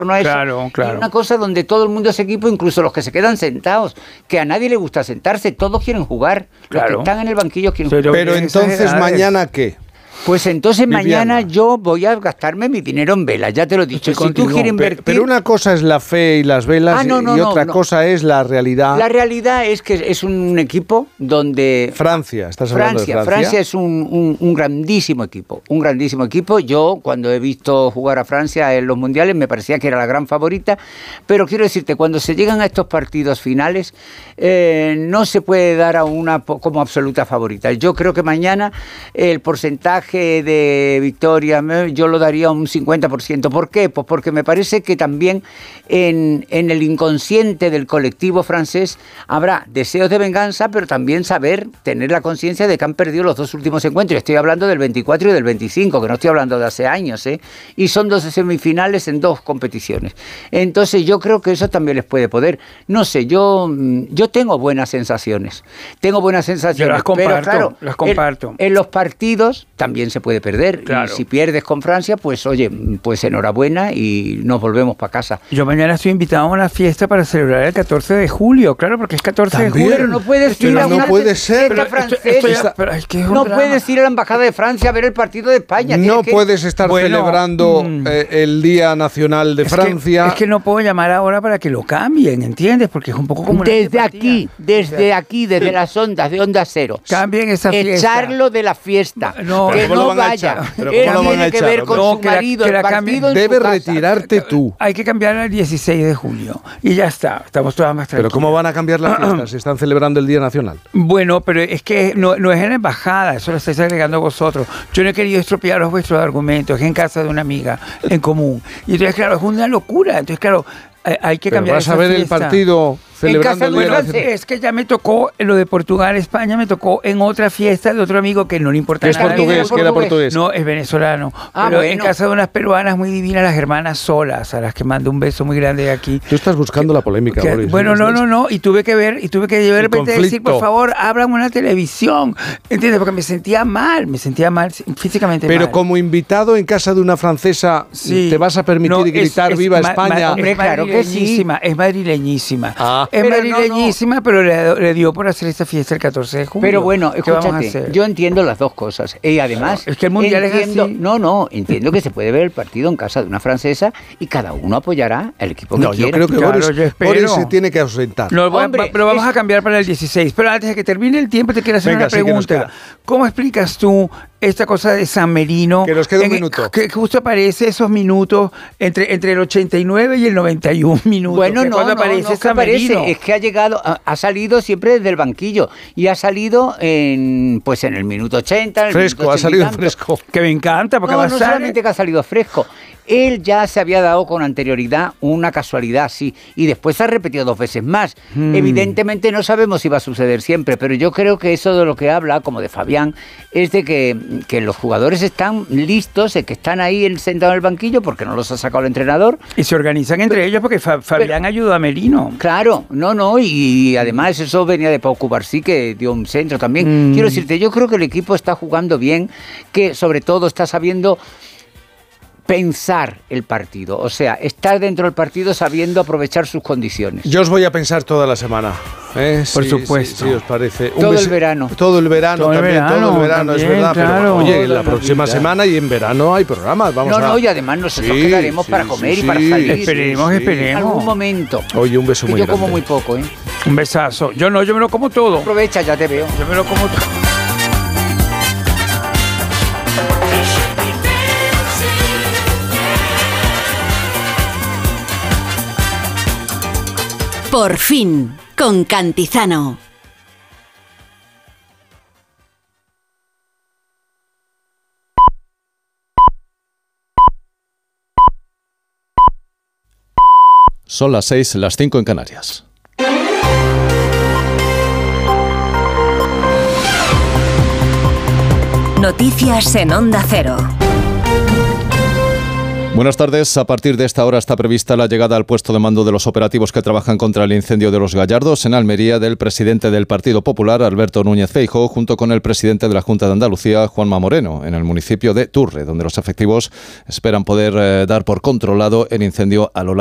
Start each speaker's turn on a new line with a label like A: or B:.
A: torno a eso.
B: Claro.
A: Y una cosa donde todo el mundo es equipo, incluso los que se quedan sentados, que a nadie le gusta sentarse, todos quieren jugar. Los que están en el banquillo quieren jugar.
C: Pero entonces, ¿mañana qué?
A: Pues entonces
C: Viviana,
A: mañana yo voy a gastarme mi dinero en velas, ya te lo he dicho. Si tú quieres invertir...
C: Pero una cosa es la fe y las velas y otra cosa es la realidad.
A: La realidad es que es un equipo donde...
C: Francia, ¿estás hablando de Francia?
A: Francia es un grandísimo equipo, un grandísimo equipo. Yo, cuando he visto jugar a Francia en los mundiales, me parecía que era la gran favorita, pero quiero decirte, cuando se llegan a estos partidos finales, no se puede dar a una como absoluta favorita. Yo creo que mañana el porcentaje de victoria yo lo daría un 50%. ¿Por qué? Pues porque me parece que también en el inconsciente del colectivo francés habrá deseos de venganza, pero también tener la conciencia de que han perdido los dos últimos encuentros. Estoy hablando del 24 y del 25, que no estoy hablando de hace años, y son 2 semifinales en 2 competiciones. Entonces yo creo que eso también les puede poder. No sé, yo tengo buenas sensaciones. Yo las comparto, pero claro,
B: las comparto.
A: En los partidos también se puede perder.
B: Claro.
A: Y si pierdes con Francia, pues oye, pues enhorabuena y nos volvemos para casa.
B: Yo mañana estoy invitado a una fiesta para celebrar el 14 de julio, claro, porque es 14 de julio.
A: Pero no puedes ir a una
C: fiesta
A: francesa. No puedes ir a la embajada de Francia a ver el partido de España.
C: No puedes estar celebrando el Día Nacional de Francia.
B: Es que no puedo llamar ahora para que lo cambien, ¿entiendes? Porque es un poco como
A: desde las ondas de Onda Cero.
B: Cambien esa fiesta.
A: Echarlo de la fiesta.
B: Que
A: no vaya. Él tiene que ver con su marido el partido.
C: Debes retirarte tú.
B: Hay que cambiar al 16 de julio. Y ya está. Estamos todas más tranquilas.
C: Pero ¿cómo van a cambiar la fiesta si están celebrando el Día Nacional?
B: Bueno, pero es que no es en la embajada. Eso lo estáis agregando vosotros. Yo no he querido estropearos vuestros argumentos. Es en casa de una amiga en común. Y entonces, claro, es una locura. Entonces, claro, hay que cambiar esa fiesta.
C: ¿Vas a ver el partido celebrando el Día Nacional?
B: Es que ya me tocó lo de Portugal, España, me tocó en otra fiesta de otro amigo que no le importa nada.
C: ¿Es portugués? ¿Que era portugués?
B: No, es venezolano. Pero en casa de unas peruanas muy divinas, las hermanas Solas, a las que mando un beso muy grande de aquí.
C: Tú estás buscando la polémica, Boris.
B: Bueno, no. Y tuve que de repente decir, por favor, abran una televisión. ¿Entiendes? Porque me sentía mal físicamente.
C: Pero como invitado en casa de una francesa, ¿te vas a permitir gritar ¡Viva España?
B: Hombre, claro que sí. Es madrileñísima. Es madrileñísima, pero le dio por hacer esta fiesta el 14 de julio.
A: Pero bueno, escúchate, yo entiendo las dos cosas. Y además,
B: es que el mundial es así.
A: Entiendo que se puede ver el partido en casa de una francesa y cada uno apoyará el equipo que quiera.
C: Yo creo que Boris se tiene que ausentar.
B: Pero vamos a cambiar para el 16. Pero antes de que termine el tiempo, te quiero hacer una pregunta. ¿Cómo explicas tú esta cosa de San Merino?
C: Que nos queda un minuto.
B: Que justo aparece esos minutos entre el 89 y el 91 minutos.
A: Bueno, no aparece. Es que ha salido siempre desde el banquillo y ha salido en el minuto 80.
C: Ha salido fresco.
B: Que me encanta, porque
A: no solamente que ha salido fresco. Él ya se había dado con anterioridad una casualidad, sí, y después ha repetido 2 veces más. Evidentemente no sabemos si va a suceder siempre, pero yo creo que eso de lo que habla, como de Fabián, es de que los jugadores están listos, que están ahí sentados en el banquillo porque no los ha sacado el entrenador.
B: Y se organizan entre ellos porque Fabián ayudó a Merino.
A: Claro, y además eso venía de Pau Cubarsí, que dio un centro también. Quiero decirte, yo creo que el equipo está jugando bien, que sobre todo está sabiendo pensar el partido, o sea, estar dentro del partido sabiendo aprovechar sus condiciones.
C: Yo os voy a pensar toda la semana.
B: Por supuesto.
C: Sí, os parece.
A: Todo el verano,
C: es verdad.
B: Claro,
C: pero oye, la próxima semana y en verano hay programas.
A: Y además nosotros quedaremos para comer y para salir.
B: Esperemos.
A: En algún momento.
C: Oye, un beso muy grande.
A: Yo como muy poco,
B: Un besazo. Yo me lo como todo.
A: Aprovecha, ya te veo.
B: Yo me lo como todo.
D: Por fin, con Cantizano.
E: Son las 6, las 5 en Canarias.
D: Noticias en Onda Cero.
E: Buenas tardes. A partir de esta hora está prevista la llegada al puesto de mando de los operativos que trabajan contra el incendio de Los Gallardos en Almería del presidente del Partido Popular, Alberto Núñez Feijóo, junto con el presidente de la Junta de Andalucía, Juanma Moreno, en el municipio de Turre, donde los efectivos esperan poder dar por controlado el incendio a lo largo